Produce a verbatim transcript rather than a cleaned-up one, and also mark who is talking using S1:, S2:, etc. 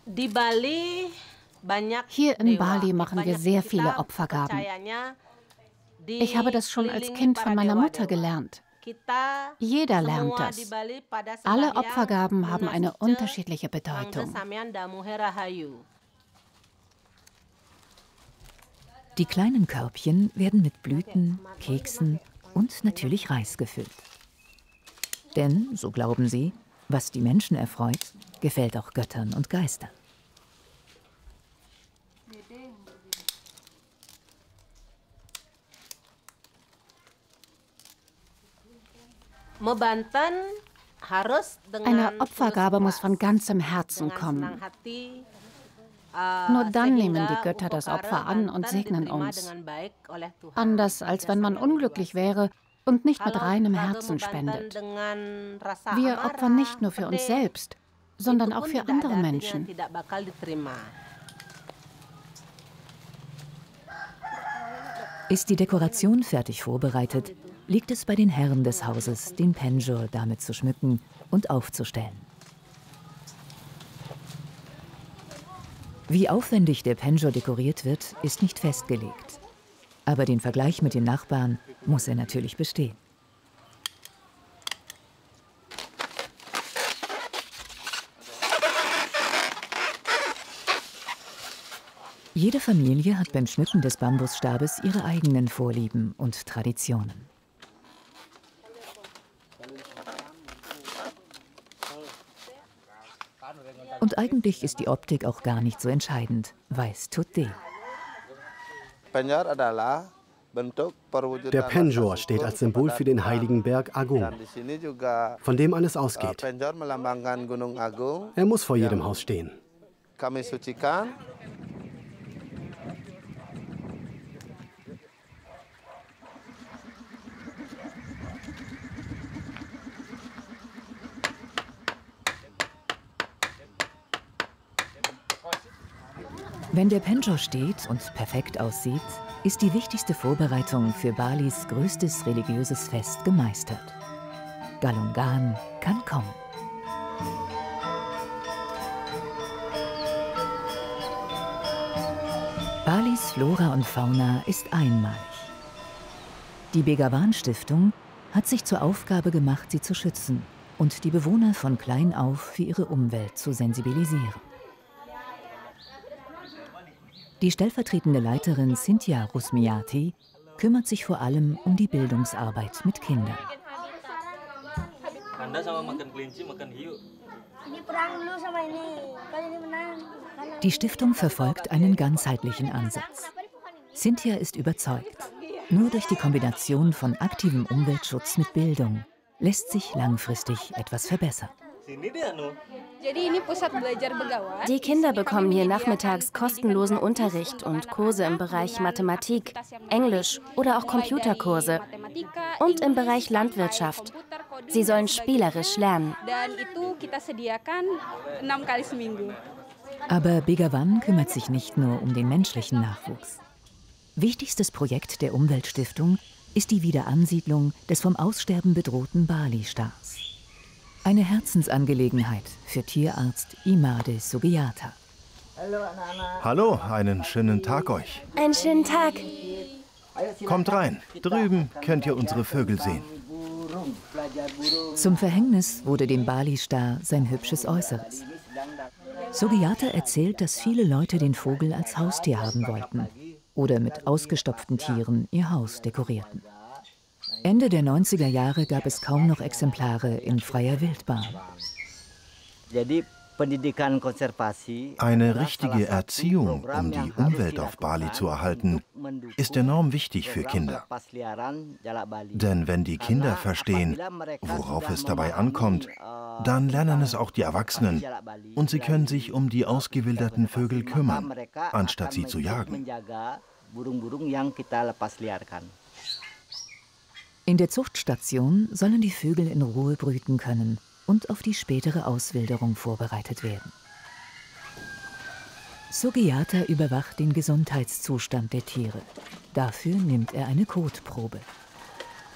S1: Hier in Bali machen wir sehr viele Opfergaben. Ich habe das schon als Kind von meiner Mutter gelernt. Jeder lernt das. Alle Opfergaben haben eine unterschiedliche Bedeutung.
S2: Die kleinen Körbchen werden mit Blüten, Keksen und natürlich Reis gefüllt. Denn, so glauben sie, was die Menschen erfreut, gefällt auch Göttern und Geistern.
S1: Eine Opfergabe muss von ganzem Herzen kommen. Nur dann nehmen die Götter das Opfer an und segnen uns. Anders als wenn man unglücklich wäre und nicht mit reinem Herzen spendet. Wir opfern nicht nur für uns selbst, sondern auch für andere Menschen.
S2: Ist die Dekoration fertig vorbereitet, liegt es bei den Herren des Hauses, den Penjor damit zu schmücken und aufzustellen. Wie aufwendig der Penjor dekoriert wird, ist nicht festgelegt. Aber den Vergleich mit den Nachbarn muss er natürlich bestehen. Jede Familie hat beim Schmücken des Bambusstabes ihre eigenen Vorlieben und Traditionen. Und eigentlich ist die Optik auch gar nicht so entscheidend, weiß Tutte.
S3: Der Penjor steht als Symbol für den heiligen Berg Agung, von dem alles ausgeht. Er muss vor jedem Haus stehen.
S2: Wenn der Penjor steht und perfekt aussieht, ist die wichtigste Vorbereitung für Balis größtes religiöses Fest gemeistert. Galungan kann kommen. Balis Flora und Fauna ist einmalig. Die Begawan Stiftung hat sich zur Aufgabe gemacht, sie zu schützen und die Bewohner von klein auf für ihre Umwelt zu sensibilisieren. Die stellvertretende Leiterin Cynthia Rusmiati kümmert sich vor allem um die Bildungsarbeit mit Kindern. Die Stiftung verfolgt einen ganzheitlichen Ansatz. Cynthia ist überzeugt, nur durch die Kombination von aktivem Umweltschutz mit Bildung lässt sich langfristig etwas verbessern.
S4: Die Kinder bekommen hier nachmittags kostenlosen Unterricht und Kurse im Bereich Mathematik, Englisch oder auch Computerkurse und im Bereich Landwirtschaft. Sie sollen spielerisch lernen.
S2: Aber Begawan kümmert sich nicht nur um den menschlichen Nachwuchs. Wichtigstes Projekt der Umweltstiftung ist die Wiederansiedlung des vom Aussterben bedrohten Bali-Stars. Eine Herzensangelegenheit für Tierarzt Imade Sugiarta.
S5: Hallo, einen schönen Tag euch.
S4: Einen schönen Tag.
S5: Kommt rein. Drüben könnt ihr unsere Vögel sehen.
S2: Zum Verhängnis wurde dem Bali-Star sein hübsches Äußeres. Sugiarta erzählt, dass viele Leute den Vogel als Haustier haben wollten oder mit ausgestopften Tieren ihr Haus dekorierten. Ende der neunziger Jahre gab es kaum noch Exemplare in freier Wildbahn.
S5: Eine richtige Erziehung, um die Umwelt auf Bali zu erhalten, ist enorm wichtig für Kinder. Denn wenn die Kinder verstehen, worauf es dabei ankommt, dann lernen es auch die Erwachsenen und sie können sich um die ausgewilderten Vögel kümmern, anstatt sie zu jagen.
S2: In der Zuchtstation sollen die Vögel in Ruhe brüten können und auf die spätere Auswilderung vorbereitet werden. Sugiarta überwacht den Gesundheitszustand der Tiere. Dafür nimmt er eine Kotprobe.